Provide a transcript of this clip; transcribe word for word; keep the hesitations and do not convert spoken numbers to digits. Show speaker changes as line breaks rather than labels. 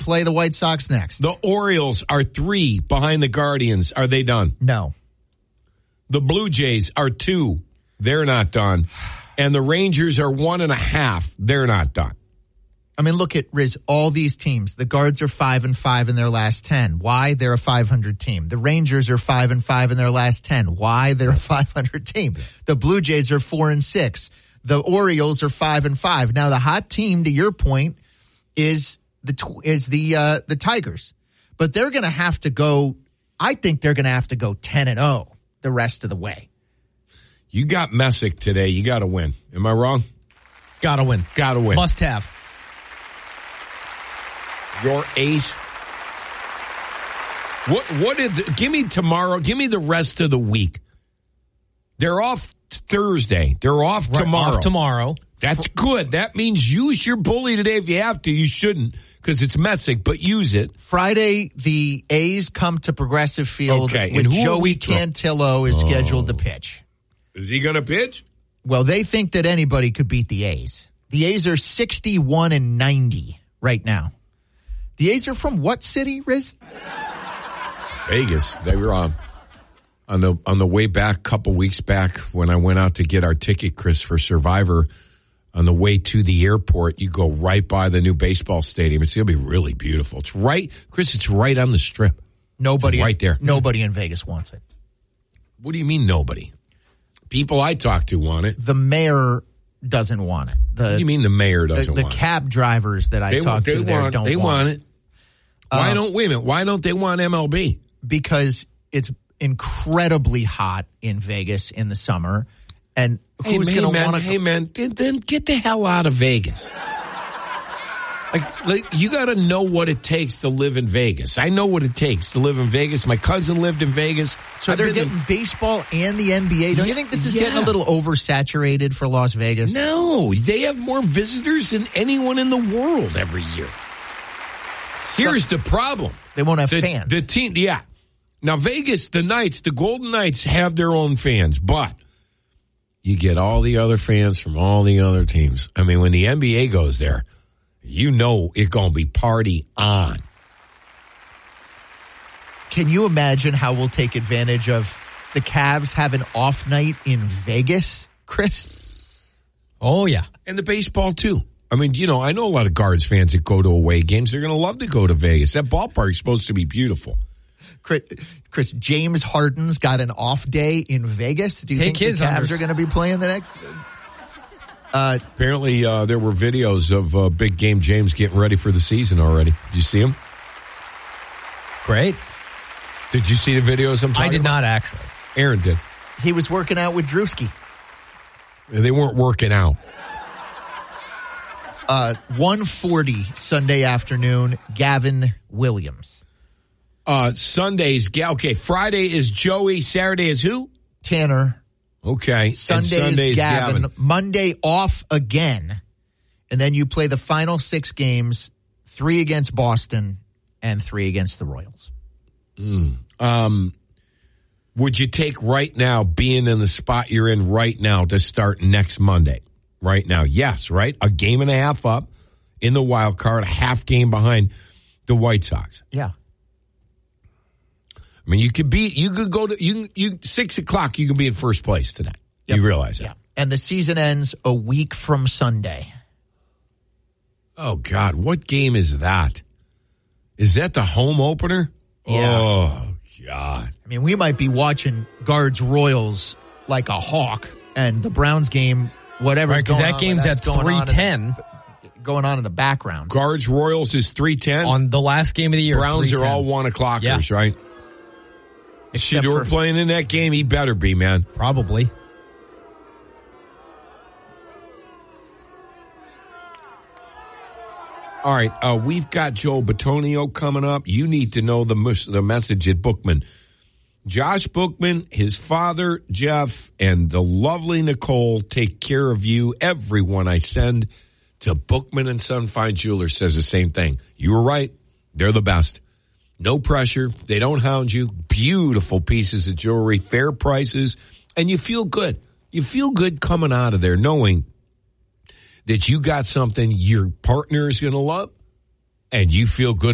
play the White Sox next.
The Orioles are three behind the Guardians. Are they done?
No.
The Blue Jays are two. They're not done. And the Rangers are one and a half. They're not done.
I mean, look at, Riz, all these teams. The Guards are five and five in their last ten. Why? They're a five hundred team. The Rangers are five and five in their last ten. Why? They're a five hundred team. The Blue Jays are four and six. The Orioles are five and five. Now, the hot team, to your point, is the is the uh, the Tigers, but they're going to have to go. I think they're going to have to go ten and zero the rest of the way.
You got Messick today. You got to win. Am I wrong?
Got to win.
Got to win.
Must have.
Your ace. What? What did? Give me tomorrow. Give me the rest of the week. They're off Thursday. They're off
Right,
tomorrow.
Off tomorrow.
That's good. That means use your bully today if you have to. You shouldn't because it's Messick, but use it.
Friday, the A's come to Progressive Field
Okay,
with
and who are
Joey
we throw-
Cantillo is
Oh.
scheduled to pitch.
Is he going to pitch?
Well, they think that anybody could beat the A's. The A's are sixty-one and ninety right now. The A's are from what city, Riz?
Vegas. They were on on the on the way back, a couple weeks back, when I went out to get our ticket, Chris, for Survivor. On the way to the airport, you go right by the new baseball stadium. It's going to be really beautiful. It's right, Chris. It's right on the Strip.
Nobody
It's right there.
Nobody in Vegas wants it.
What do you mean nobody? People I talk to want it.
The mayor doesn't want it. The,
What do you mean the mayor
the,
doesn't
the
want it?
cab drivers that I
They,
talk
they
to there
want,
don't
they
want,
want
it.
it. Why
Um,
don't wait a minute? Why don't they want M L B?
Because it's incredibly hot in Vegas in the summer, and
Hey,
who's
hey,
going to
man,
want to?
Hey man, then, then get the hell out of Vegas. Like, like you got to know what it takes to live in Vegas. I know what it takes to live in Vegas. My cousin lived in Vegas.
So
I've
they're
been
getting
in-
baseball and the N B A. Don't you think this is
Yeah.
getting a little oversaturated for Las Vegas?
No, they have more visitors than anyone in the world every year. Here's the problem.
They won't have
The,
fans.
the team, yeah. Now, Vegas, the Knights, the Golden Knights have their own fans, but you get all the other fans from all the other teams. I mean, when the N B A goes there, you know it's going to be party on.
Can you imagine how we'll take advantage of the Cavs have an off night in Vegas, Chris?
Oh, yeah.
And the baseball, too. I mean, you know, I know a lot of Guards fans that go to away games. They're going to love to go to Vegas. That ballpark's supposed to be beautiful.
Chris, Chris, James Harden's got an off day in Vegas. Do you
Take
think
his
the Cavs
unders.
are going to be playing the next? Uh,
Apparently, uh, there were videos of uh, Big Game James getting ready for the season already. Did you see him?
Great.
Did you see the videos I'm talking
I did
about?
not actually.
Aaron did.
he was working out with Drewski.
They weren't working out.
Uh, one forty Sunday afternoon, Gavin Williams.
Uh, Sundays, ga- okay, Friday is Joey, Saturday is who?
Tanner.
Okay.
Sunday
and Sunday
is
is
Gavin.
Gavin.
Monday off again. And then you play the final six games, three against Boston and three against the Royals.
Um, would you take right now, being in the spot you're in right now, to start next Monday? Right now, yes, right? A game and a half up in the wild card, a half game behind the White Sox.
Yeah.
I mean, you could be, you could go to, you, you, six o'clock, you could be in first place tonight.
Yep.
You realize that?
Yeah. And the season ends a week from Sunday.
Oh, God, what game is that? Is that the home opener?
Yeah.
Oh, God.
I mean, we might be watching Guards Royals like a hawk, and the Browns game, whatever's
Right, because
going
that
on,
game's
that's
at
going on in
three ten.
the- going on in the background.
Guards Royals is three ten.
On the last game of the year.
Browns are
three ten.
all one o'clockers,
Yeah.
right?
Except
Shador
for-
playing in that game, he better be, man.
Probably.
All right, uh, we've got Joe Batonio coming up. You need to know the mus- the message at Bookman. Josh Bookman, his father, Jeff, and the lovely Nicole take care of you. Everyone I send to Bookman and Son Fine Jewelers says the same thing. You were right. They're the best. No pressure. They don't hound you. Beautiful pieces of jewelry, fair prices, and you feel good. You feel good coming out of there knowing that you got something your partner is going to love, and you feel good